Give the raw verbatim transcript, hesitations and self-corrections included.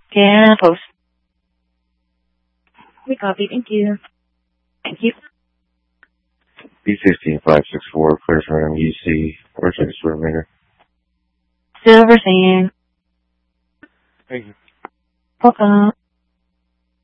Can post. We copy. Thank you. Thank you. B fifteen five six four, clear for M U C, or check the remainder. Silver sand. Thank you. Welcome.